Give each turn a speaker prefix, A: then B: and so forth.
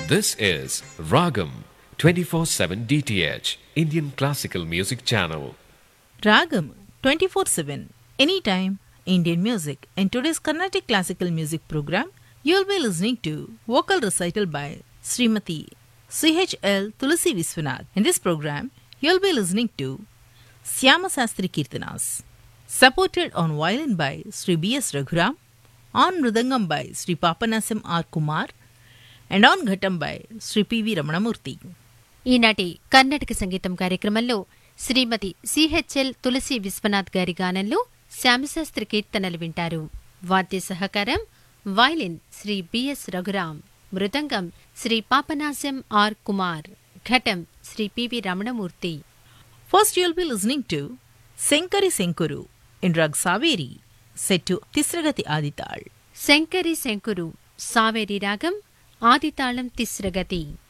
A: This is Ragam 24/7 DTH Indian Classical Music Channel.
B: Ragam 24/7 Anytime Indian Music. In today's Carnatic Classical Music program, you will be listening to vocal recital by Srimati C.H.L. Tulasi Viswanath. In this program, you will be listening to Syama Sastri Kirtanas, supported on violin by Sri B.S. Raghuram, on mridangam by Sri Papanasam R. Kumar, and on ghatam by Sri P.V. Ramanamurthy.
C: ఈనాటి కర్ణాటక సంగీతం కార్యక్రమంలో శ్రీమతి సిహెచ్ఎల్ తులసి విశ్వనాథ్ గారి గానంలో శ్యామశాస్త్రి కీర్తనలు వింటారు. వాద్య సహకారం violin Shri BS Raghuram, mridangam Shri Papanasam are Kumar, ఘటం Shri PV Ramanamurthy.
B: First, you will be listening to Senkari Senkuru in Rag Saveri, set to Tisragati Adital.
C: Shankari Shankar Saveri రాగం, ఆదితాళం తిస్రగతి.